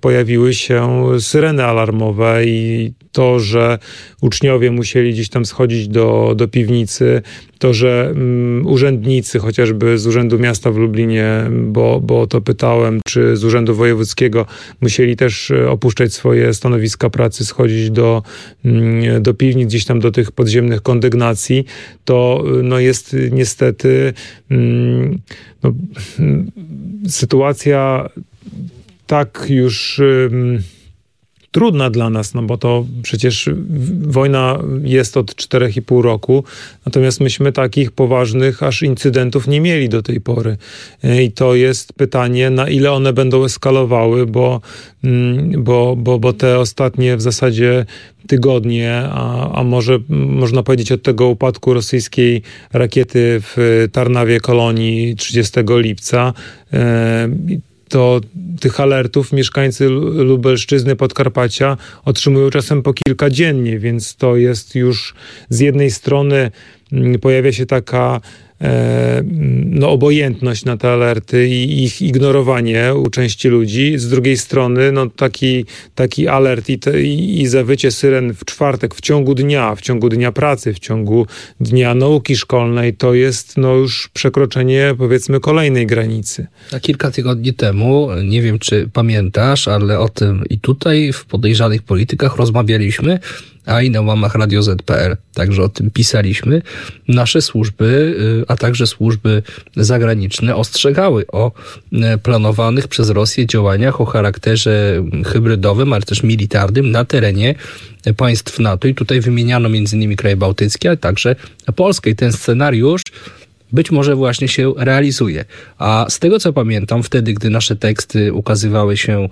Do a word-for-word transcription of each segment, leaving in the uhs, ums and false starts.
pojawiły się syreny alarmowe i to, że uczniowie musieli gdzieś tam schodzić do, do piwnicy, to, że um, urzędnicy, chociażby z Urzędu Miasta w Lublinie, bo, bo o to pytałem, czy z Urzędu Wojewódzkiego, musieli też opuszczać swoje stanowiska pracy, schodzić do, um, do piwnic, gdzieś tam do tych podziemnych kondygnacji, to no, jest niestety um, no, sytuacja tak już um, trudna dla nas, no bo to przecież wojna jest od czterech i pół roku, natomiast myśmy takich poważnych aż incydentów nie mieli do tej pory. I to jest pytanie, na ile one będą eskalowały, bo, bo, bo, bo te ostatnie w zasadzie tygodnie, a, a może można powiedzieć od tego upadku rosyjskiej rakiety w Tarnawie Kolonii trzydziestego lipca, to tych alertów mieszkańcy Lubelszczyzny, Podkarpacia otrzymują czasem po kilka dziennie, więc to jest już z jednej strony pojawia się taka e, no, obojętność na te alerty i ich ignorowanie u części ludzi. Z drugiej strony no, taki, taki alert i, te, i, i zawycie syren w czwartek w ciągu dnia, w ciągu dnia pracy, w ciągu dnia nauki szkolnej, to jest no, już przekroczenie powiedzmy kolejnej granicy. A kilka tygodni temu, nie wiem czy pamiętasz, ale o tym i tutaj w Podejrzanych Politykach rozmawialiśmy, a i na łamach radio zet kropka pe el. Także o tym pisaliśmy. Nasze służby, a także służby zagraniczne ostrzegały o planowanych przez Rosję działaniach o charakterze hybrydowym, ale też militarnym na terenie państw NATO. I tutaj wymieniano między innymi kraje bałtyckie, ale także Polskę. I ten scenariusz być może właśnie się realizuje. A z tego, co pamiętam, wtedy, gdy nasze teksty ukazywały się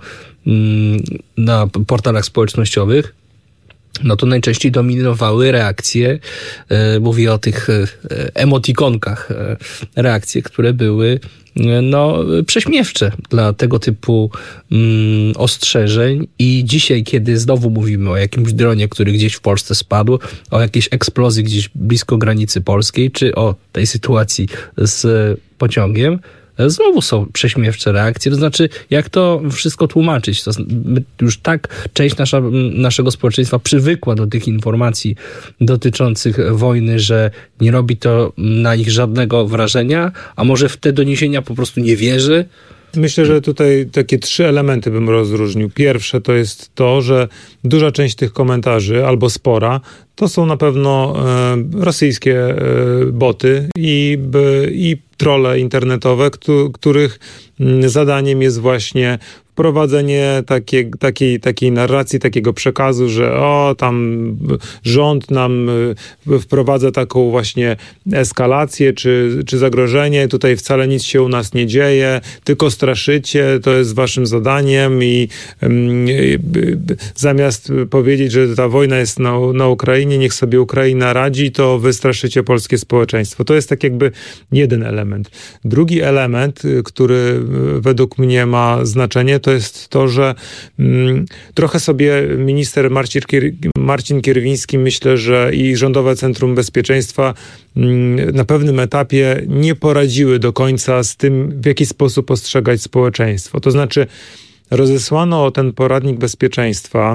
na portalach społecznościowych, no to najczęściej dominowały reakcje, e, mówię o tych e, emotikonkach, e, reakcje, które były e, no, prześmiewcze dla tego typu mm, ostrzeżeń. I dzisiaj, kiedy znowu mówimy o jakimś dronie, który gdzieś w Polsce spadł, o jakiejś eksplozji gdzieś blisko granicy polskiej, czy o tej sytuacji z pociągiem, znowu są prześmiewcze reakcje. To znaczy, jak to wszystko tłumaczyć? To już tak część nasza, naszego społeczeństwa przywykła do tych informacji dotyczących wojny, że nie robi to na nich żadnego wrażenia, a może w te doniesienia po prostu nie wierzy? Myślę, że tutaj takie trzy elementy bym rozróżnił. Pierwsze to jest to, że duża część tych komentarzy, albo spora, to są na pewno e, rosyjskie e, boty i, b, i trolle internetowe, któ, których zadaniem jest właśnie wprowadzenie takiej, takiej, takiej narracji, takiego przekazu, że o, tam rząd nam wprowadza taką właśnie eskalację czy, czy zagrożenie, tutaj wcale nic się u nas nie dzieje, tylko straszycie, to jest waszym zadaniem i y, y, zamiast powiedzieć, że ta wojna jest na, na Ukrainie, niech sobie Ukraina radzi, to wy straszycie polskie społeczeństwo. To jest tak jakby jeden element. Drugi element, który według mnie ma znaczenie, to jest to, że mm, trochę sobie minister Marcin, Kier- Marcin Kierwiński, myślę, że i Rządowe Centrum Bezpieczeństwa mm, na pewnym etapie nie poradziły do końca z tym, w jaki sposób postrzegać społeczeństwo. To znaczy rozesłano ten poradnik bezpieczeństwa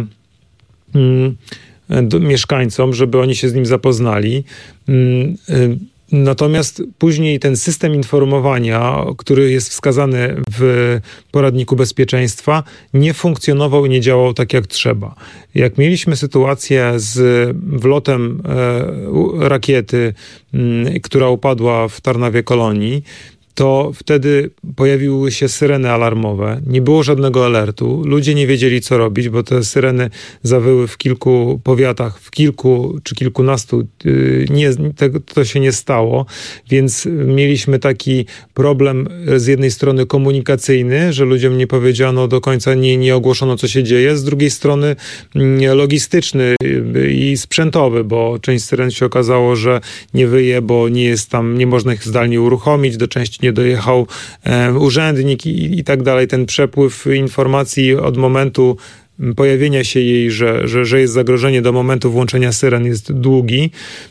mm, do mieszkańcom, żeby oni się z nim zapoznali. Mm, y, Natomiast później ten system informowania, który jest wskazany w poradniku bezpieczeństwa, nie funkcjonował i nie działał tak jak trzeba. Jak mieliśmy sytuację z wlotem e, rakiety, m, która upadła w Tarnawie Kolonii, to wtedy pojawiły się syreny alarmowe. Nie było żadnego alertu. Ludzie nie wiedzieli, co robić, bo te syreny zawyły w kilku powiatach, w kilku czy kilkunastu. Nie, to się nie stało, więc mieliśmy taki problem z jednej strony komunikacyjny, że ludziom nie powiedziano do końca, nie, nie ogłoszono, co się dzieje. Z drugiej strony logistyczny i sprzętowy, bo część syren się okazało, że nie wyje, bo nie jest tam, nie można ich zdalnie uruchomić, do części nie dojechał e, urzędnik i, i tak dalej. Ten przepływ informacji od momentu pojawienia się jej, że, że, że jest zagrożenie, do momentu włączenia syren jest długi.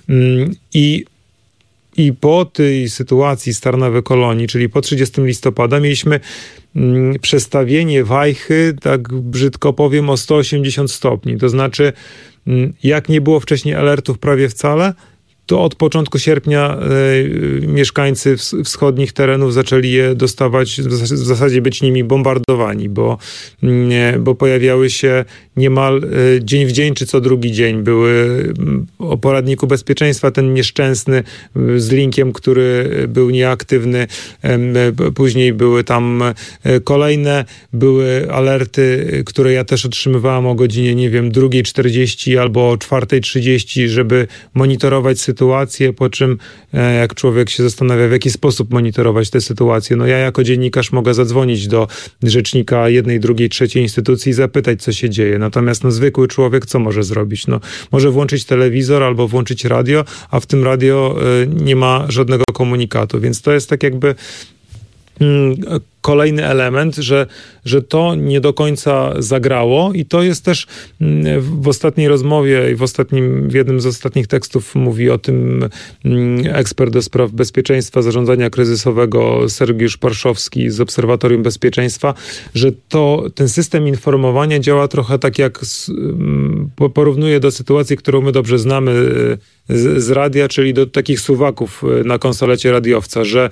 I, i po tej sytuacji z Tarnawy Kolonii, czyli po trzydziestego listopada, mieliśmy mm, przestawienie wajchy, tak brzydko powiem, o sto osiemdziesiąt stopni. To znaczy, mm, jak nie było wcześniej alertów prawie wcale, to od początku sierpnia y, mieszkańcy wschodnich terenów zaczęli je dostawać, w zasadzie być nimi bombardowani, bo, y, bo pojawiały się niemal y, dzień w dzień, czy co drugi dzień. Były y, o poradniku bezpieczeństwa ten nieszczęsny y, z linkiem, który był nieaktywny. Y, później były tam y, kolejne, były alerty, y, które ja też otrzymywałam o godzinie, nie wiem, drugiej czterdzieści albo o czwartej trzydzieści, żeby monitorować sytuację. sytuację, po czym jak człowiek się zastanawia, w jaki sposób monitorować tę sytuację, no ja jako dziennikarz mogę zadzwonić do rzecznika jednej, drugiej, trzeciej instytucji i zapytać, co się dzieje. Natomiast no, zwykły człowiek co może zrobić? No, może włączyć telewizor albo włączyć radio, a w tym radio y, nie ma żadnego komunikatu, więc to jest tak jakby kolejny element, że, że to nie do końca zagrało i to jest też w ostatniej rozmowie i w ostatnim, w jednym z ostatnich tekstów mówi o tym ekspert do spraw bezpieczeństwa, zarządzania kryzysowego Sergiusz Parszowski z Obserwatorium Bezpieczeństwa, że to ten system informowania działa trochę tak jak porównuje do sytuacji, którą my dobrze znamy z, z radia, czyli do takich suwaków na konsolecie radiowca, że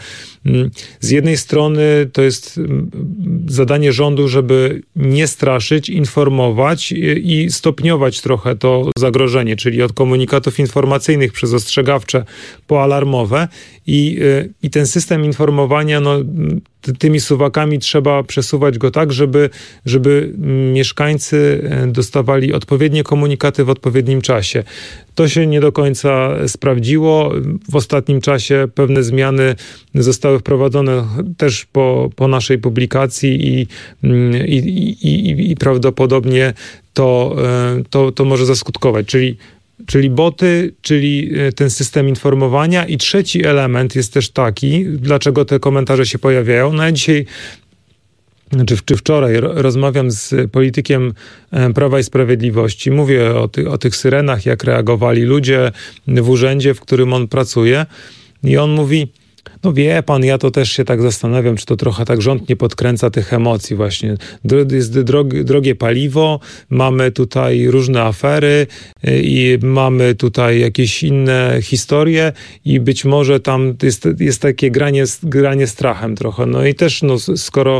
z jednej strony to jest zadanie rządu, żeby nie straszyć, informować i stopniować trochę to zagrożenie, czyli od komunikatów informacyjnych przez ostrzegawcze po alarmowe i, i ten system informowania, no, tymi suwakami trzeba przesuwać go tak, żeby, żeby mieszkańcy dostawali odpowiednie komunikaty w odpowiednim czasie. To się nie do końca sprawdziło. W ostatnim czasie pewne zmiany zostały wprowadzone też po, po naszej publikacji i, i, i, i prawdopodobnie to, to, to może zaskutkować. Czyli Czyli boty, czyli ten system informowania. I trzeci element jest też taki, dlaczego te komentarze się pojawiają. No ja dzisiaj, czy, czy wczoraj rozmawiam z politykiem Prawa i Sprawiedliwości. Mówię o, ty, o tych syrenach, jak reagowali ludzie w urzędzie, w którym on pracuje. I on mówi, no wie pan, ja to też się tak zastanawiam, czy to trochę tak rząd nie podkręca tych emocji właśnie. Jest drogie, drogie paliwo, mamy tutaj różne afery i mamy tutaj jakieś inne historie i być może tam jest, jest takie granie, granie strachem trochę. No i też, no, skoro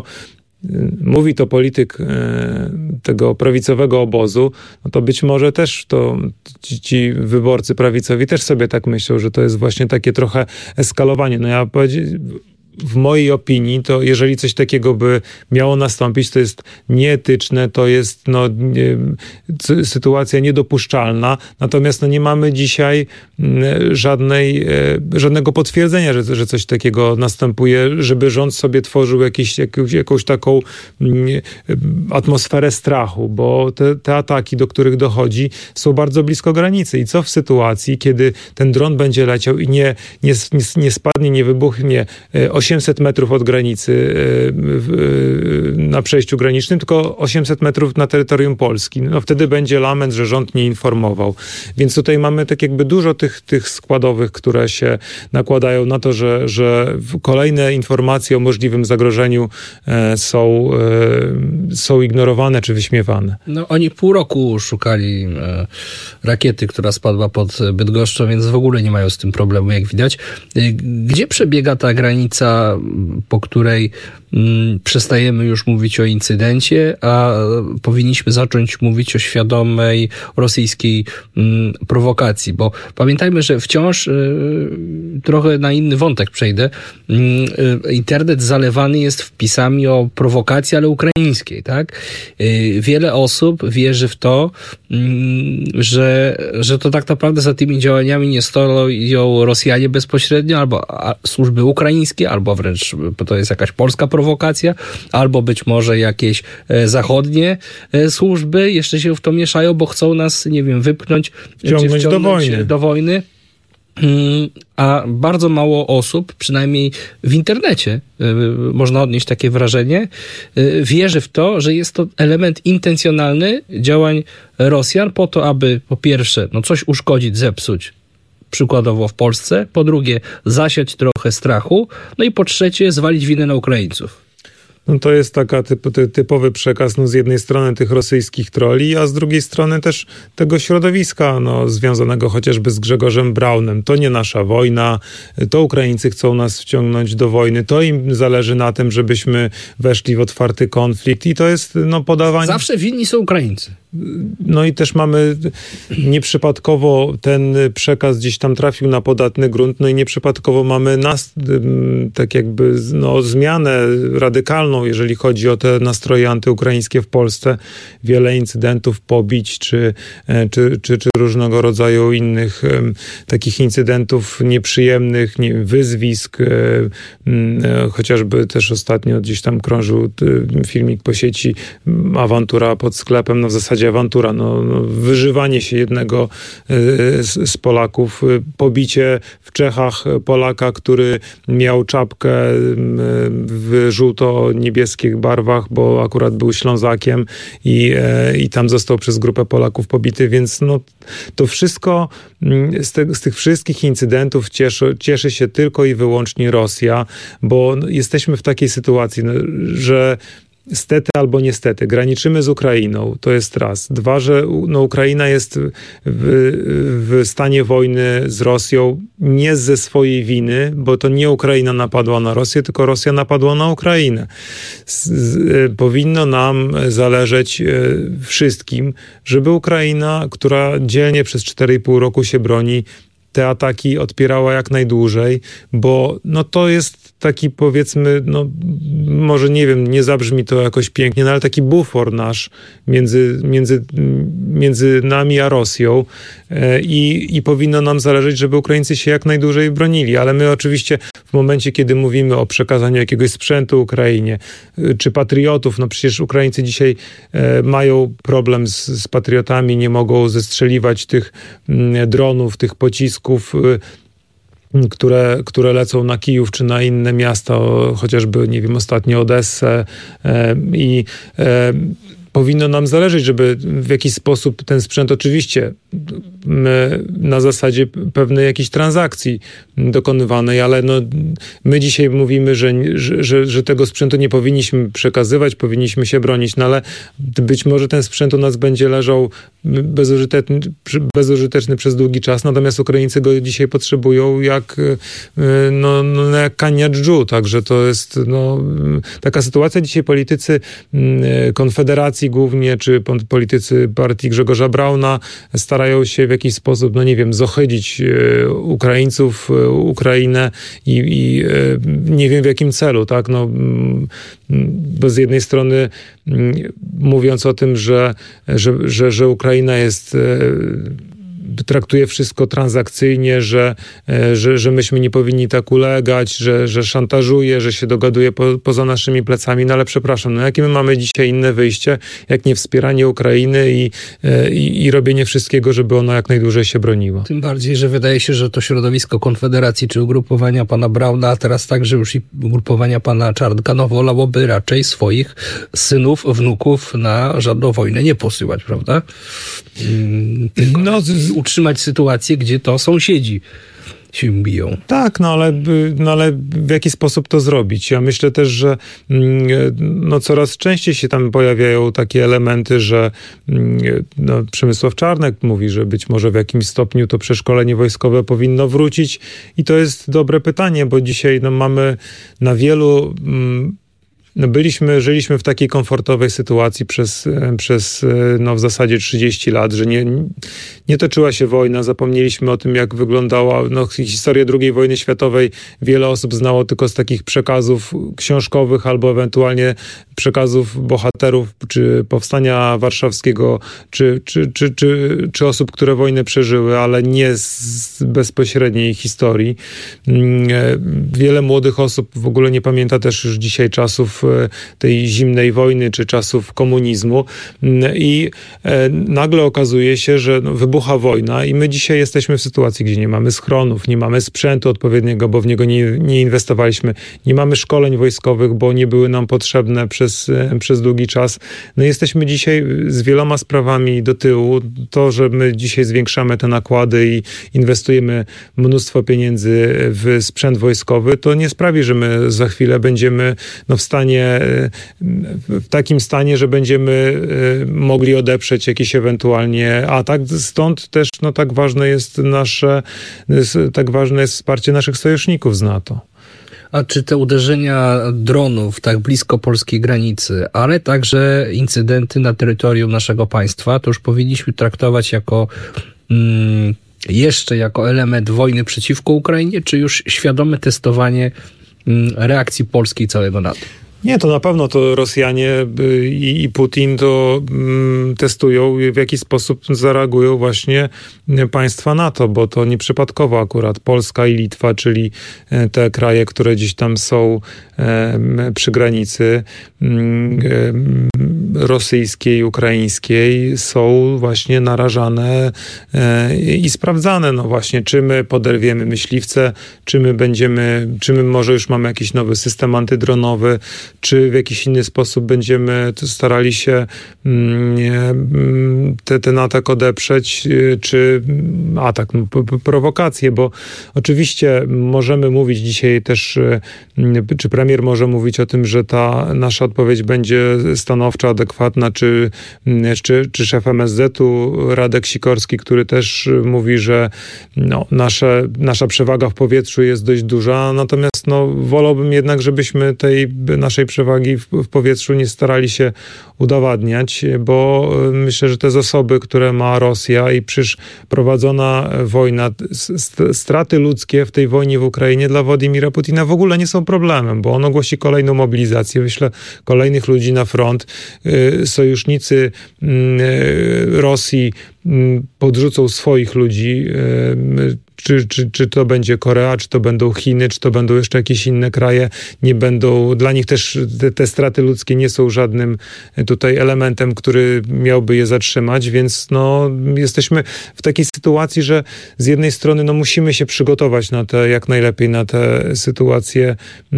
mówi to polityk e, tego prawicowego obozu, no to być może też to ci, ci wyborcy prawicowi też sobie tak myślą, że to jest właśnie takie trochę eskalowanie. No ja powiedzieć, w mojej opinii, to jeżeli coś takiego by miało nastąpić, to jest nieetyczne, to jest no, nie, sytuacja niedopuszczalna. Natomiast no, nie mamy dzisiaj żadnej, żadnego potwierdzenia, że, że coś takiego następuje, żeby rząd sobie tworzył jakiś, jakąś, jakąś taką atmosferę strachu, bo te, te ataki, do których dochodzi, są bardzo blisko granicy. I co w sytuacji, kiedy ten dron będzie leciał i nie, nie, nie spadnie, nie wybuchnie osiemset metrów od granicy na przejściu granicznym, tylko osiemset metrów na terytorium Polski. No wtedy będzie lament, że rząd nie informował. Więc tutaj mamy tak jakby dużo tych, tych składowych, które się nakładają na to, że, że kolejne informacje o możliwym zagrożeniu są, są ignorowane czy wyśmiewane. No oni pół roku szukali rakiety, która spadła pod Bydgoszczą, więc w ogóle nie mają z tym problemu, jak widać. Gdzie przebiega ta granica, po której mm, przestajemy już mówić o incydencie, a powinniśmy zacząć mówić o świadomej rosyjskiej mm, prowokacji? Bo pamiętajmy, że wciąż y, trochę na inny wątek przejdę. Y, internet zalewany jest wpisami o prowokacji, ale ukraińskiej, tak? Y, wiele osób wierzy w to, y, że, że to tak naprawdę za tymi działaniami nie stoją Rosjanie bezpośrednio, albo a, służby ukraińskie, albo wręcz to jest jakaś polska prowokacja, albo być może jakieś e, zachodnie e, służby jeszcze się w to mieszają, bo chcą nas, nie wiem, wypchnąć, wciągnąć, czy wciągnąć do wojny. do wojny. A bardzo mało osób, przynajmniej w internecie, y, można odnieść takie wrażenie, y, wierzy w to, że jest to element intencjonalny działań Rosjan po to, aby po pierwsze, no coś uszkodzić, zepsuć, przykładowo w Polsce, po drugie zasiać trochę strachu, no i po trzecie zwalić winę na Ukraińców. no to jest taka typ, ty, typowy przekaz, no z jednej strony tych rosyjskich troli, a z drugiej strony też tego środowiska, no związanego chociażby z Grzegorzem Braunem. To nie nasza wojna, to Ukraińcy chcą nas wciągnąć do wojny, to im zależy na tym, żebyśmy weszli w otwarty konflikt i to jest, no podawanie... Zawsze winni są Ukraińcy. No i też mamy nieprzypadkowo ten przekaz gdzieś tam trafił na podatny grunt, no i nieprzypadkowo mamy nas, tak jakby no, zmianę radykalną, jeżeli chodzi o te nastroje antyukraińskie w Polsce. Wiele incydentów, pobić czy, czy, czy, czy różnego rodzaju innych takich incydentów nieprzyjemnych, nie wiem, wyzwisk. Chociażby też ostatnio gdzieś tam krążył filmik po sieci, awantura pod sklepem, no w zasadzie awantura, no, no, wyżywanie się jednego y, z, z Polaków, y, pobicie w Czechach Polaka, który miał czapkę y, w żółto-niebieskich barwach, bo akurat był Ślązakiem i, y, i tam został przez grupę Polaków pobity, więc no, to wszystko y, z, te, z tych wszystkich incydentów cieszy, cieszy się tylko i wyłącznie Rosja, bo no, jesteśmy w takiej sytuacji, no, że stety albo niestety, graniczymy z Ukrainą, to jest raz. Dwa, że no, Ukraina jest w, w stanie wojny z Rosją nie ze swojej winy, bo to nie Ukraina napadła na Rosję, tylko Rosja napadła na Ukrainę. Z, z, powinno nam zależeć e, wszystkim, żeby Ukraina, która dzielnie przez cztery i pół roku się broni, te ataki odpierała jak najdłużej, bo no to jest taki, powiedzmy, no może nie wiem, nie zabrzmi to jakoś pięknie, no ale taki bufor nasz między, między, między nami a Rosją i, i powinno nam zależeć, żeby Ukraińcy się jak najdłużej bronili, ale my oczywiście w momencie, kiedy mówimy o przekazaniu jakiegoś sprzętu Ukrainie, czy patriotów, no przecież Ukraińcy dzisiaj mają problem z, z patriotami, nie mogą zestrzeliwać tych dronów, tych pocisków, które, które lecą na Kijów czy na inne miasta, chociażby, nie wiem, ostatnio Odessę i powinno nam zależeć, żeby w jakiś sposób ten sprzęt, oczywiście na zasadzie pewnej jakiejś transakcji dokonywanej, ale no, my dzisiaj mówimy, że, że, że tego sprzętu nie powinniśmy przekazywać, powinniśmy się bronić, no ale być może ten sprzęt u nas będzie leżał bezużyteczny, bezużyteczny przez długi czas, natomiast Ukraińcy go dzisiaj potrzebują jak, no, no, jak kania dżdżu, także to jest no, taka sytuacja. Dzisiaj politycy Konfederacji głównie, czy politycy partii Grzegorza Brauna starają się w jakiś sposób, no nie wiem, zohydzić Ukraińców, Ukrainę i, i nie wiem w jakim celu, tak, no bo z jednej strony mówiąc o tym, że, że, że, że Ukraina jest traktuje wszystko transakcyjnie, że, że, że myśmy nie powinni tak ulegać, że, że szantażuje, że się dogaduje po, poza naszymi plecami, no ale przepraszam, no jakie my mamy dzisiaj inne wyjście, jak nie wspieranie Ukrainy i, i, i robienie wszystkiego, żeby ona jak najdłużej się broniła. Tym bardziej, że wydaje się, że to środowisko Konfederacji czy ugrupowania pana Brauna, a teraz także już i ugrupowania pana Czarnka, no wolałoby raczej swoich synów, wnuków na żadną wojnę nie posyłać, prawda? Tylko no, z... utrzymać sytuację, gdzie to sąsiedzi się biją. Tak, no ale, no ale w jaki sposób to zrobić? Ja myślę też, że no coraz częściej się tam pojawiają takie elementy, że no, Przemysław Czarnek mówi, że być może w jakimś stopniu to przeszkolenie wojskowe powinno wrócić i to jest dobre pytanie, bo dzisiaj no, mamy na wielu... No byliśmy, żyliśmy w takiej komfortowej sytuacji przez, przez no w zasadzie trzydzieści lat, że nie, nie toczyła się wojna, zapomnieliśmy o tym, jak wyglądała no, historia drugiej wojny światowej. Wiele osób znało tylko z takich przekazów książkowych albo ewentualnie przekazów bohaterów, czy Powstania Warszawskiego, czy, czy, czy, czy, czy osób, które wojnę przeżyły, ale nie z bezpośredniej historii. Wiele młodych osób w ogóle nie pamięta też już dzisiaj czasów tej zimnej wojny, czy czasów komunizmu i nagle okazuje się, że wybucha wojna i my dzisiaj jesteśmy w sytuacji, gdzie nie mamy schronów, nie mamy sprzętu odpowiedniego, bo w niego nie, nie inwestowaliśmy, nie mamy szkoleń wojskowych, bo nie były nam potrzebne przez, przez długi czas. No jesteśmy dzisiaj z wieloma sprawami do tyłu. To, że my dzisiaj zwiększamy te nakłady i inwestujemy mnóstwo pieniędzy w sprzęt wojskowy, to nie sprawi, że my za chwilę będziemy no, w stanie stanie, w takim stanie, że będziemy mogli odeprzeć jakiś ewentualnie atak. Stąd też no, tak ważne jest nasze, tak ważne jest wsparcie naszych sojuszników z NATO. A czy te uderzenia dronów tak blisko polskiej granicy, ale także incydenty na terytorium naszego państwa, to już powinniśmy traktować jako mm, jeszcze jako element wojny przeciwko Ukrainie, czy już świadome testowanie mm, reakcji Polski i całego NATO? Nie, to na pewno to Rosjanie i, i Putin to mm, testują, w jaki sposób zareagują właśnie państwa NATO, bo to nieprzypadkowo akurat Polska i Litwa, czyli te kraje, które gdzieś tam są e, przy granicy e, rosyjskiej, ukraińskiej, są właśnie narażane e, i sprawdzane. No właśnie, czy my poderwiemy myśliwce, czy my będziemy, czy my może już mamy jakiś nowy system antydronowy, czy w jakiś inny sposób będziemy starali się te, ten atak odeprzeć, czy atak, no, prowokację, bo oczywiście możemy mówić dzisiaj też, czy premier może mówić o tym, że ta nasza odpowiedź będzie stanowcza, adekwatna, czy, czy, czy szef M S Z-u Radek Sikorski, który też mówi, że no, nasze, nasza przewaga w powietrzu jest dość duża, natomiast no, wolałbym jednak, żebyśmy tej naszej przewagi w, w powietrzu nie starali się udowadniać, bo myślę, że te zasoby, które ma Rosja i przecież prowadzona wojna, straty ludzkie w tej wojnie w Ukrainie dla Władimira Putina w ogóle nie są problemem, bo on ogłosi kolejną mobilizację, wyśle kolejnych ludzi na front. Sojusznicy Rosji podrzucą swoich ludzi, Czy, czy, czy to będzie Korea, czy to będą Chiny, czy to będą jeszcze jakieś inne kraje, nie będą, dla nich też te, te straty ludzkie nie są żadnym tutaj elementem, który miałby je zatrzymać, więc no, jesteśmy w takiej sytuacji, że z jednej strony no, musimy się przygotować na te, jak najlepiej na te sytuacje,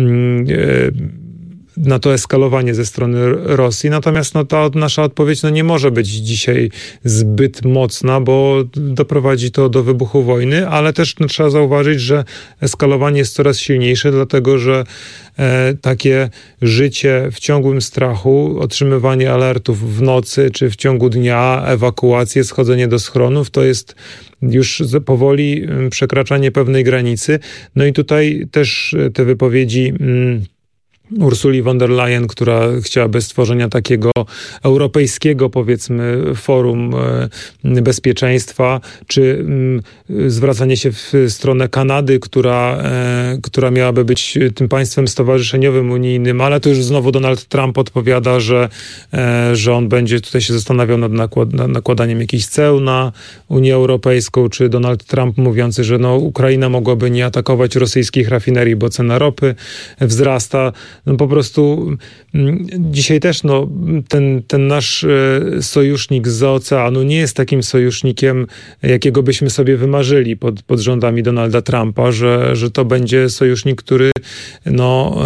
yy, na to eskalowanie ze strony Rosji. Natomiast no, ta nasza odpowiedź no, nie może być dzisiaj zbyt mocna, bo doprowadzi to do wybuchu wojny, ale też no, trzeba zauważyć, że eskalowanie jest coraz silniejsze, dlatego że e, takie życie w ciągłym strachu, otrzymywanie alertów w nocy czy w ciągu dnia, ewakuacje, schodzenie do schronów, to jest już powoli przekraczanie pewnej granicy. No i tutaj też te wypowiedzi mm, Ursuli von der Leyen, która chciałaby stworzenia takiego europejskiego, powiedzmy, forum bezpieczeństwa, czy zwracanie się w stronę Kanady, która, która miałaby być tym państwem stowarzyszeniowym unijnym, ale to już znowu Donald Trump odpowiada, że, że on będzie tutaj się zastanawiał nad nakład, nad nakładaniem jakichś ceł na Unię Europejską, czy Donald Trump mówiący, że no, Ukraina mogłaby nie atakować rosyjskich rafinerii, bo cena ropy wzrasta. No po prostu dzisiaj też no, ten, ten nasz sojusznik zza oceanu nie jest takim sojusznikiem, jakiego byśmy sobie wymarzyli pod, pod rządami Donalda Trumpa, że, że to będzie sojusznik, który no,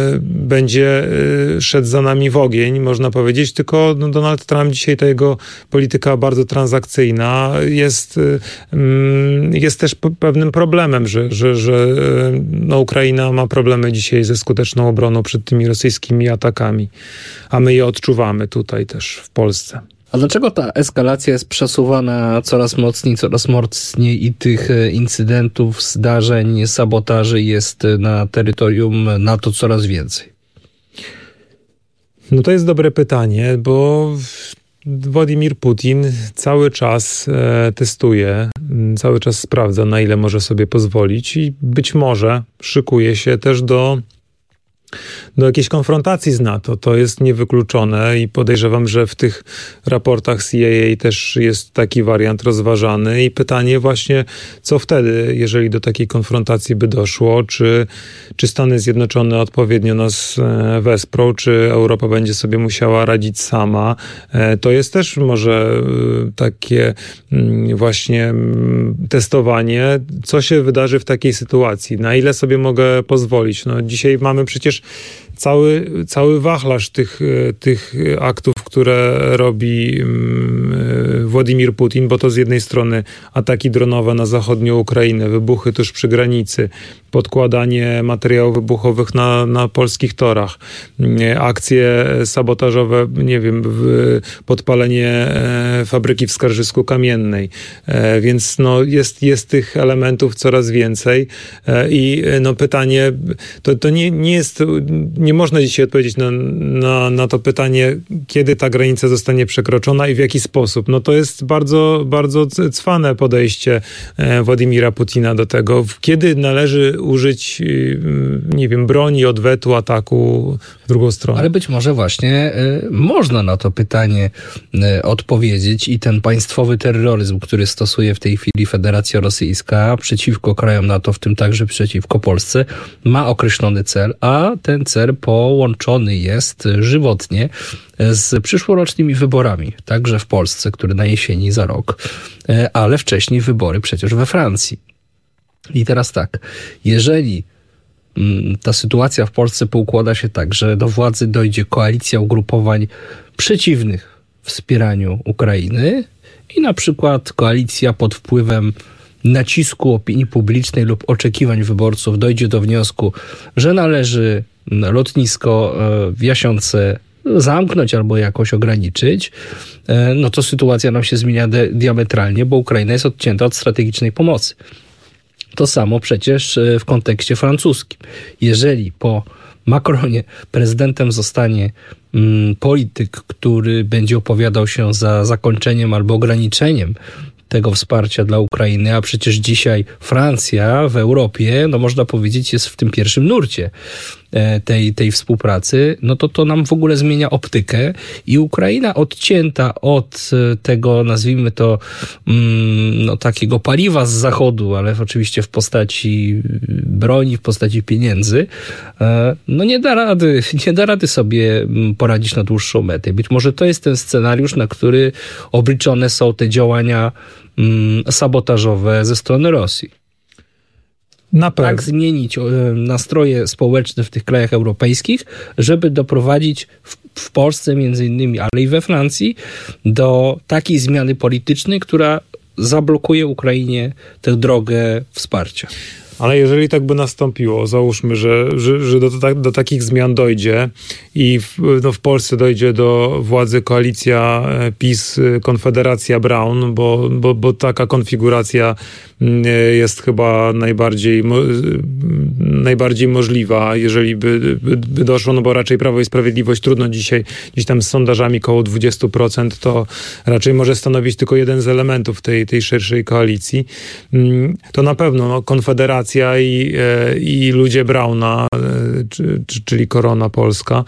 będzie szedł za nami w ogień, można powiedzieć, tylko no, Donald Trump dzisiaj, ta jego polityka bardzo transakcyjna jest, jest też pewnym problemem, że, że, że no, Ukraina ma problemy dzisiaj ze skuteczną obroną przed tymi rosyjskimi atakami, a my je odczuwamy tutaj też w Polsce. A dlaczego ta eskalacja jest przesuwana coraz mocniej, coraz mocniej i tych incydentów, zdarzeń, sabotaży jest na terytorium NATO coraz więcej? No to jest dobre pytanie, bo Władimir Putin cały czas e, testuje, cały czas sprawdza, na ile może sobie pozwolić i być może szykuje się też do do jakiejś konfrontacji z NATO. To jest niewykluczone i podejrzewam, że w tych raportach C I A też jest taki wariant rozważany i pytanie właśnie, co wtedy, jeżeli do takiej konfrontacji by doszło, czy, czy Stany Zjednoczone odpowiednio nas wesprą, czy Europa będzie sobie musiała radzić sama. To jest też może takie właśnie testowanie, co się wydarzy w takiej sytuacji, na ile sobie mogę pozwolić. No, dzisiaj mamy przecież cały, cały wachlarz tych, tych aktów, które robi Władimir Putin, bo to z jednej strony ataki dronowe na zachodnią Ukrainę, wybuchy tuż przy granicy, podkładanie materiałów wybuchowych na, na polskich torach, akcje sabotażowe, nie wiem, podpalenie fabryki w Skarżysku Kamiennej. Więc no jest, jest tych elementów coraz więcej i no pytanie, to, to nie, nie jest, nie można dzisiaj odpowiedzieć na, na, na to pytanie, kiedy ta granica zostanie przekroczona i w jaki sposób. No to jest bardzo, bardzo cwane podejście Władimira Putina do tego, kiedy należy użyć, nie wiem, broni, odwetu, ataku w drugą stronę. Ale być może właśnie y, można na to pytanie y, odpowiedzieć i ten państwowy terroryzm, który stosuje w tej chwili Federacja Rosyjska przeciwko krajom NATO, w tym także przeciwko Polsce, ma określony cel, a ten cel połączony jest żywotnie z przyszłorocznymi wyborami, także w Polsce, które na jesieni za rok, y, ale wcześniej wybory przecież we Francji. I teraz tak, jeżeli ta sytuacja w Polsce poukłada się tak, że do władzy dojdzie koalicja ugrupowań przeciwnych wspieraniu Ukrainy i na przykład koalicja pod wpływem nacisku opinii publicznej lub oczekiwań wyborców dojdzie do wniosku, że należy lotnisko w Jasionce zamknąć albo jakoś ograniczyć, no to sytuacja nam się zmienia diametralnie, bo Ukraina jest odcięta od strategicznej pomocy. To samo przecież w kontekście francuskim. Jeżeli po Macronie prezydentem zostanie mm, polityk, który będzie opowiadał się za zakończeniem albo ograniczeniem tego wsparcia dla Ukrainy, a przecież dzisiaj Francja w Europie, no można powiedzieć, jest w tym pierwszym nurcie tej, tej współpracy, no to to nam w ogóle zmienia optykę i Ukraina odcięta od tego, nazwijmy to, no takiego paliwa z zachodu, ale oczywiście w postaci broni, w postaci pieniędzy, no nie da rady, nie da rady sobie poradzić na dłuższą metę. Być może to jest ten scenariusz, na który obliczone są te działania sabotażowe ze strony Rosji. Na pewno. Tak zmienić nastroje społeczne w tych krajach europejskich, żeby doprowadzić w, w Polsce między innymi, ale i we Francji do takiej zmiany politycznej, która zablokuje Ukrainie tę drogę wsparcia. Ale jeżeli tak by nastąpiło, załóżmy, że, że, że do, do, do takich zmian dojdzie i w, no w Polsce dojdzie do władzy koalicja PiS, Konfederacja Braun, bo, bo, bo taka konfiguracja jest chyba najbardziej, najbardziej możliwa, jeżeli by, by, by doszło, no bo raczej Prawo i Sprawiedliwość trudno dzisiaj, gdzieś tam z sondażami koło dwadzieścia procent, to raczej może stanowić tylko jeden z elementów tej, tej szerszej koalicji. To na pewno no, Konfederacja I, i ludzie Brauna, czyli Korona Polska,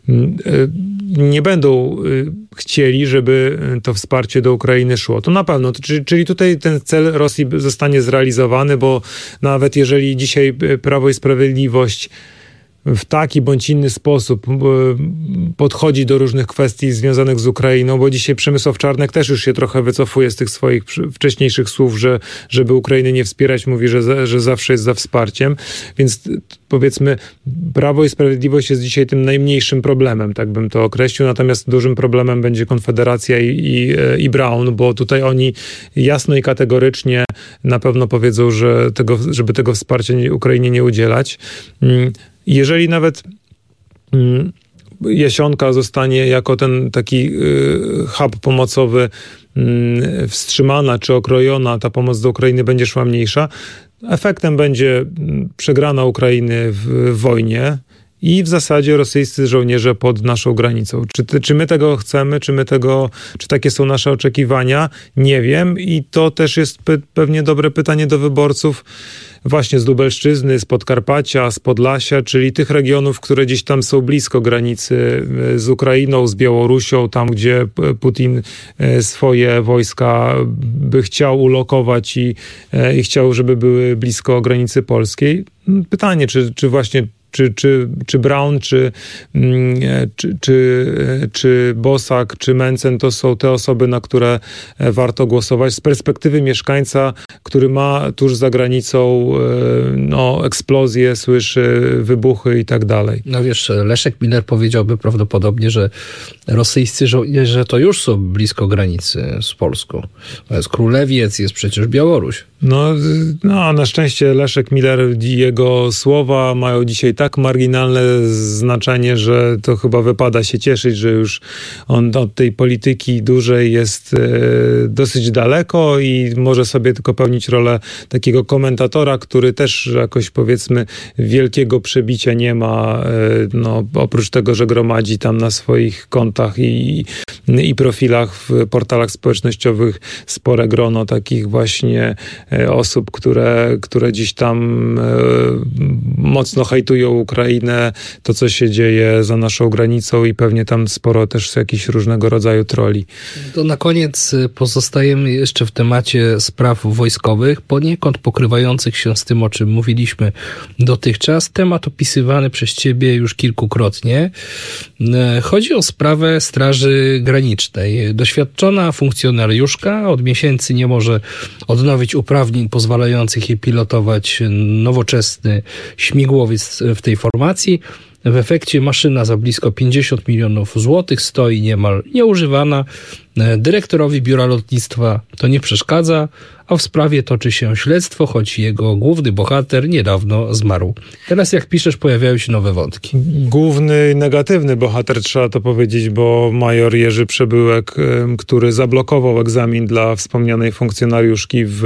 nie będą chcieli, żeby to wsparcie do Ukrainy szło. To na pewno. Czyli tutaj ten cel Rosji zostanie zrealizowany, bo nawet jeżeli dzisiaj Prawo i Sprawiedliwość w taki bądź inny sposób podchodzi do różnych kwestii związanych z Ukrainą, bo dzisiaj Przemysław Czarnek też już się trochę wycofuje z tych swoich wcześniejszych słów, że żeby Ukrainy nie wspierać, mówi, że, że zawsze jest za wsparciem. Więc powiedzmy, Prawo i Sprawiedliwość jest dzisiaj tym najmniejszym problemem, tak bym to określił, natomiast dużym problemem będzie Konfederacja i, i, i Braun, bo tutaj oni jasno i kategorycznie na pewno powiedzą, że tego, żeby tego wsparcia Ukrainie nie udzielać. Jeżeli nawet mm, Jasionka zostanie jako ten taki y, hub pomocowy y, wstrzymana czy okrojona, ta pomoc do Ukrainy będzie szła mniejsza, efektem będzie przegrana Ukrainy w, w wojnie i w zasadzie rosyjscy żołnierze pod naszą granicą. Czy, czy my tego chcemy, czy my tego, czy takie są nasze oczekiwania? Nie wiem i to też jest pe- pewnie dobre pytanie do wyborców właśnie z Lubelszczyzny, z Podkarpacia, z Podlasia, czyli tych regionów, które gdzieś tam są blisko granicy z Ukrainą, z Białorusią, tam gdzie Putin swoje wojska by chciał ulokować i, i chciał, żeby były blisko granicy polskiej. Pytanie, czy, czy właśnie czy, czy, czy Braun, czy, czy, czy, czy Bosak, czy Mencen to są te osoby, na które warto głosować. Z perspektywy mieszkańca, który ma tuż za granicą no, eksplozje, słyszy wybuchy i tak dalej. No wiesz, Leszek Miller powiedziałby prawdopodobnie, że rosyjscy żołnierze to już są blisko granicy z Polską. To jest Królewiec, jest przecież Białoruś. No, no, a na szczęście Leszek Miller i jego słowa mają dzisiaj tak marginalne znaczenie, że to chyba wypada się cieszyć, że już on od tej polityki dużej jest e, dosyć daleko i może sobie tylko pełnić rolę takiego komentatora, który też jakoś powiedzmy wielkiego przebicia nie ma, e, no, oprócz tego, że gromadzi tam na swoich kontach i, i profilach w portalach społecznościowych spore grono takich właśnie osób, które, które gdzieś tam e, mocno hejtują Ukrainę, to co się dzieje za naszą granicą i pewnie tam sporo też jakichś różnego rodzaju troli. To na koniec pozostajemy jeszcze w temacie spraw wojskowych, poniekąd pokrywających się z tym, o czym mówiliśmy dotychczas. Temat opisywany przez ciebie już kilkukrotnie. Chodzi o sprawę Straży Granicznej. Doświadczona funkcjonariuszka od miesięcy nie może odnowić uprawnień pozwalających jej pilotować nowoczesny śmigłowiec w tej formacji. W efekcie maszyna za blisko pięćdziesiąt milionów złotych stoi niemal nieużywana. Dyrektorowi Biura Lotnictwa to nie przeszkadza, a w sprawie toczy się śledztwo, choć jego główny bohater niedawno zmarł. Teraz, jak piszesz, pojawiają się nowe wątki. Główny negatywny bohater, trzeba to powiedzieć, bo major Jerzy Przebyłek, który zablokował egzamin dla wspomnianej funkcjonariuszki w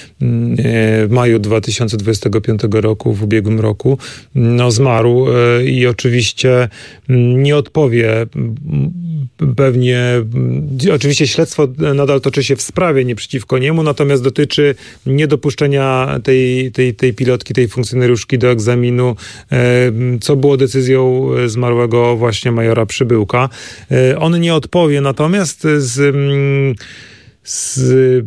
maju dwa tysiące dwudziestego piątego roku, w ubiegłym roku, no zmarł i oczywiście nie odpowie pewnie. Oczywiście śledztwo nadal toczy się w sprawie, nie przeciwko niemu, natomiast dotyczy niedopuszczenia tej, tej, tej pilotki, tej funkcjonariuszki do egzaminu, co było decyzją zmarłego właśnie majora Przybyłka. On nie odpowie, natomiast z, z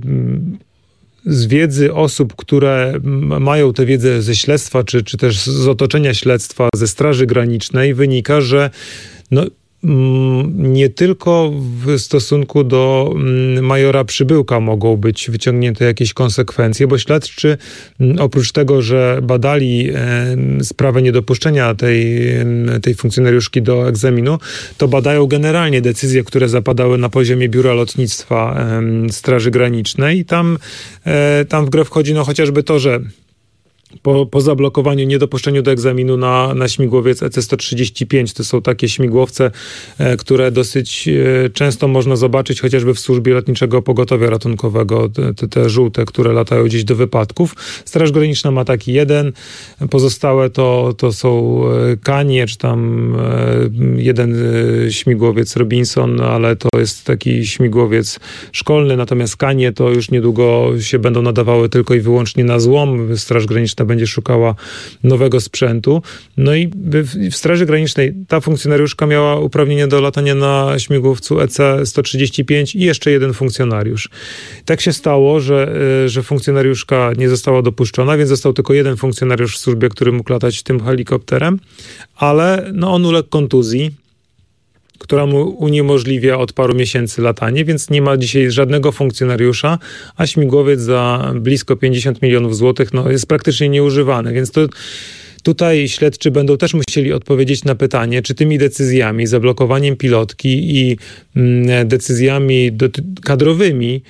z wiedzy osób, które mają tę wiedzę ze śledztwa, czy, czy też z otoczenia śledztwa, ze Straży Granicznej, wynika, że no, nie tylko w stosunku do majora Przybyłka mogą być wyciągnięte jakieś konsekwencje, bo śledczy oprócz tego, że badali sprawę niedopuszczenia tej, tej funkcjonariuszki do egzaminu, to badają generalnie decyzje, które zapadały na poziomie Biura Lotnictwa Straży Granicznej i tam, tam w grę wchodzi no chociażby to, że Po, po zablokowaniu, niedopuszczeniu do egzaminu na, na śmigłowiec E C sto trzydzieści pięć. To są takie śmigłowce, e, które dosyć e, często można zobaczyć chociażby w służbie lotniczego pogotowia ratunkowego, te, te żółte, które latają gdzieś do wypadków. Straż Graniczna ma taki jeden, pozostałe to, to są Kanie, czy tam e, jeden e, śmigłowiec Robinson, ale to jest taki śmigłowiec szkolny, natomiast Kanie to już niedługo się będą nadawały tylko i wyłącznie na złom. Straż Graniczna będzie szukała nowego sprzętu. No i w Straży Granicznej ta funkcjonariuszka miała uprawnienie do latania na śmigłowcu E C sto trzydzieści pięć i jeszcze jeden funkcjonariusz. Tak się stało, że, że funkcjonariuszka nie została dopuszczona, więc został tylko jeden funkcjonariusz w służbie, który mógł latać tym helikopterem, ale no on uległ kontuzji, która mu uniemożliwia od paru miesięcy latanie, więc nie ma dzisiaj żadnego funkcjonariusza, a śmigłowiec za blisko pięćdziesiąt milionów złotych no, jest praktycznie nieużywany, więc to tutaj śledczy będą też musieli odpowiedzieć na pytanie, czy tymi decyzjami, zablokowaniem pilotki i mm, decyzjami kadrowymi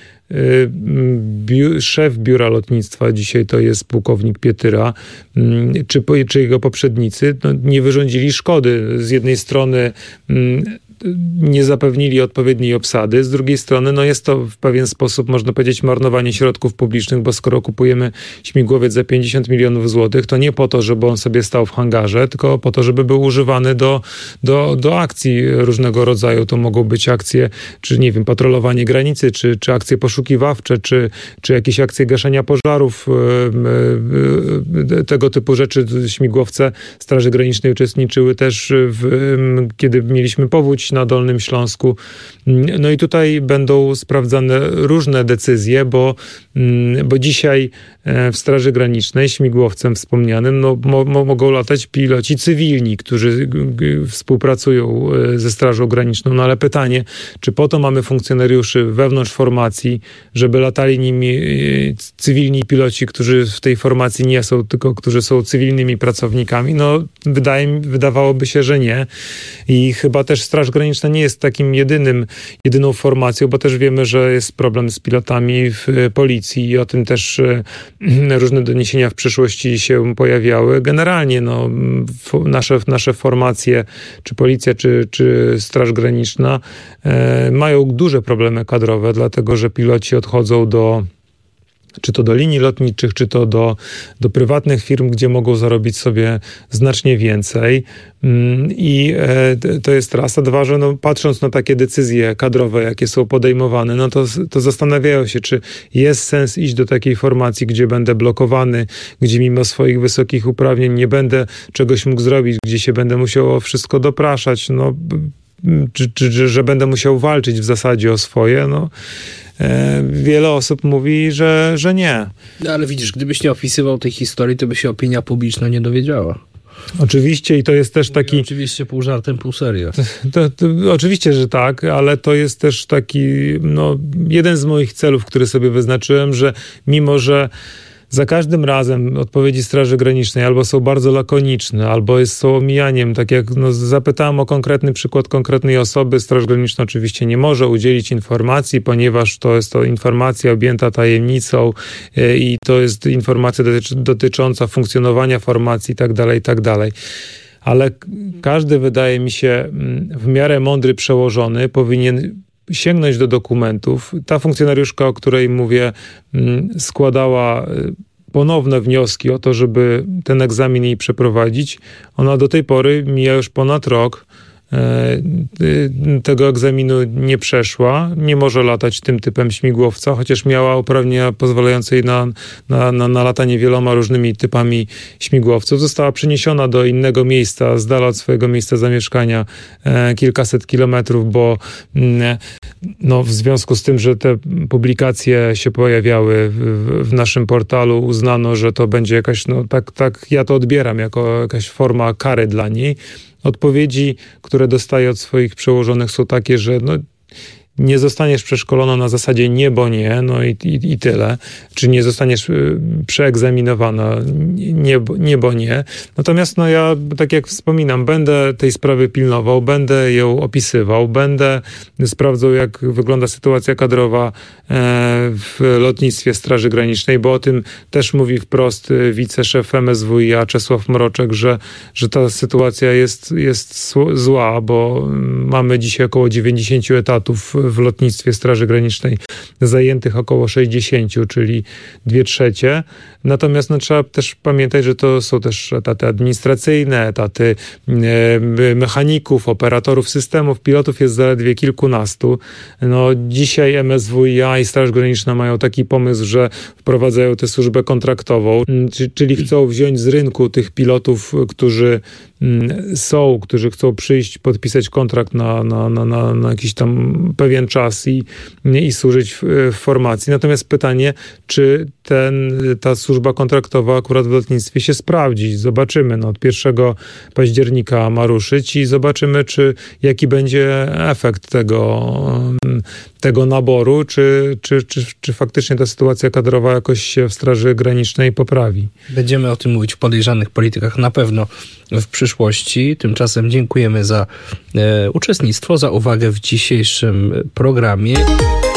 Biu, szef Biura Lotnictwa, dzisiaj to jest pułkownik Pietyra, czy, czy jego poprzednicy, no, nie wyrządzili szkody. Z jednej strony nie zapewnili odpowiedniej obsady, z drugiej strony no jest to w pewien sposób, można powiedzieć, marnowanie środków publicznych, bo skoro kupujemy śmigłowiec za pięćdziesiąt milionów złotych, to nie po to, żeby on sobie stał w hangarze, tylko po to, żeby był używany do, do, do akcji różnego rodzaju. To mogą być akcje, czy nie wiem, patrolowanie granicy, czy, czy akcje poszukiwawcze, czy, czy jakieś akcje gaszenia pożarów, tego typu rzeczy. Śmigłowce Straży Granicznej uczestniczyły też, w, kiedy mieliśmy powódź gdzieś na Dolnym Śląsku. No i tutaj będą sprawdzane różne decyzje, bo, bo dzisiaj w Straży Granicznej, śmigłowcem wspomnianym, no, mo, mogą latać piloci cywilni, którzy współpracują ze Strażą Graniczną. No ale pytanie, czy po to mamy funkcjonariuszy wewnątrz formacji, żeby latali nimi cywilni piloci, którzy w tej formacji nie są, tylko którzy są cywilnymi pracownikami? No wydaje, wydawałoby się, że nie. I chyba też Straż Graniczna nie jest takim jedynym, jedyną formacją, bo też wiemy, że jest problem z pilotami w policji i o tym też różne doniesienia w przyszłości się pojawiały. Generalnie no, nasze, nasze formacje, czy policja, czy, czy Straż Graniczna e, mają duże problemy kadrowe, dlatego że piloci odchodzą do czy to do linii lotniczych, czy to do, do prywatnych firm, gdzie mogą zarobić sobie znacznie więcej. I to jest raz. A dwa, że no, patrząc na takie decyzje kadrowe, jakie są podejmowane, no to, to zastanawiają się, czy jest sens iść do takiej formacji, gdzie będę blokowany, gdzie mimo swoich wysokich uprawnień nie będę czegoś mógł zrobić, gdzie się będę musiał o wszystko dopraszać, no, czy, czy że będę musiał walczyć w zasadzie o swoje, no. Wiele osób mówi, że, że nie. No, ale widzisz, gdybyś nie opisywał tej historii, to by się opinia publiczna nie dowiedziała. Oczywiście i to jest też taki... Mówię oczywiście pół żartem, pół serio. To, to, to, oczywiście, że tak, ale to jest też taki, no, jeden z moich celów, który sobie wyznaczyłem, że mimo, że za każdym razem odpowiedzi Straży Granicznej albo są bardzo lakoniczne, albo jest, są omijaniem. Tak jak no, zapytałem o konkretny przykład konkretnej osoby, Straż Graniczna oczywiście nie może udzielić informacji, ponieważ to jest to informacja objęta tajemnicą yy, i to jest informacja dotyczy, dotycząca funkcjonowania formacji i tak dalej, i tak dalej. Ale każdy, wydaje mi się, w miarę mądry przełożony powinien sięgnąć do dokumentów. Ta funkcjonariuszka, o której mówię, składała ponowne wnioski o to, żeby ten egzamin jej przeprowadzić. Ona do tej pory, mija już ponad rok, tego egzaminu nie przeszła, nie może latać tym typem śmigłowca, chociaż miała uprawnienia pozwalające jej na, na, na, na latanie wieloma różnymi typami śmigłowców. Została przeniesiona do innego miejsca, z dala od swojego miejsca zamieszkania, e, kilkaset kilometrów, bo mm, no, w związku z tym, że te publikacje się pojawiały w, w naszym portalu, uznano, że to będzie jakaś, no tak, tak ja to odbieram, jako jakaś forma kary dla niej. Odpowiedzi, które dostaję od swoich przełożonych, są takie, że no, nie zostaniesz przeszkolona na zasadzie nie, bo nie, no i, i, i tyle. Czy nie zostaniesz przeegzaminowana nie, nie, bo nie. Natomiast no ja, tak jak wspominam, będę tej sprawy pilnował, będę ją opisywał, będę sprawdzał, jak wygląda sytuacja kadrowa w lotnictwie Straży Granicznej, bo o tym też mówi wprost wiceszef M S W i A Czesław Mroczek, że, że ta sytuacja jest, jest zła, bo mamy dzisiaj około dziewięćdziesiąt etatów w lotnictwie Straży Granicznej, zajętych około sześćdziesiąt, czyli dwie trzecie. Natomiast no, trzeba też pamiętać, że to są też etaty administracyjne, etaty e, mechaników, operatorów systemów, pilotów jest zaledwie kilkunastu. No, dzisiaj M S W i A i Straż Graniczna mają taki pomysł, że wprowadzają tę służbę kontraktową, czyli chcą wziąć z rynku tych pilotów, którzy są, którzy chcą przyjść, podpisać kontrakt na, na, na, na, na jakiś tam pewien czas i, i służyć w, w formacji. Natomiast pytanie, czy ten, ta służba kontraktowa akurat w lotnictwie się sprawdzi. Zobaczymy. No, od pierwszego października ma ruszyć i zobaczymy, czy jaki będzie efekt tego, tego naboru, czy, czy, czy, czy faktycznie ta sytuacja kadrowa jakoś się w Straży Granicznej poprawi. Będziemy o tym mówić w Podejrzanych Politykach na pewno w przyszłości. Tymczasem dziękujemy za e, uczestnictwo, za uwagę w dzisiejszym programie.